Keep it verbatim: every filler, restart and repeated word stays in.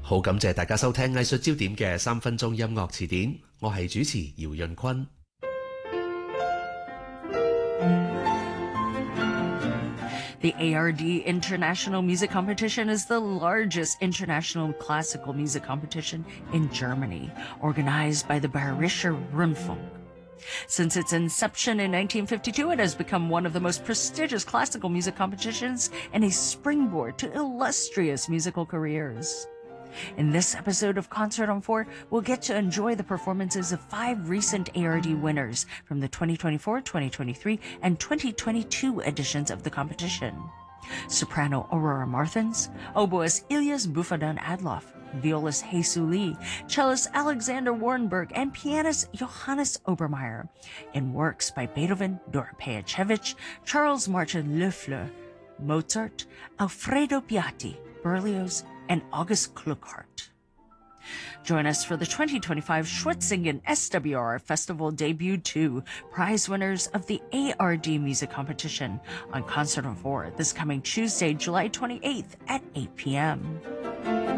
好感謝大家收聽藝術焦點嘅三分鐘音樂詞典，我係主持姚潤坤。 The A R D International Music Competition is the largest international classical music competition in Germany, organized by the Bayerischer Rundfunk. Since its inception in nineteen fifty-two, it has become one of the most prestigious classical music competitions and a springboard to illustrious musical careers. In this episode of Concert on Four, we'll get to enjoy the performances of five recent A R D winners from the twenty twenty-four, twenty twenty-three, and twenty twenty-two editions of the competition. Soprano Aurora Marthens, oboist Ilyas Bufadan Adloff, violist Hei-Su Lee, cellist Alexander Warnberg, and pianist Johannes Obermeier, in works by Beethoven, Dora Pejacevic, Charles Martin Loeffler, Mozart, Alfredo Piatti, Berlioz, and August Kluckhardt. Join us for the twenty twenty-five Schwetzingen S W R Festival Debut two, prize winners of the A R D Music Competition on Concert on Four this coming Tuesday, July twenty-eighth at eight p.m.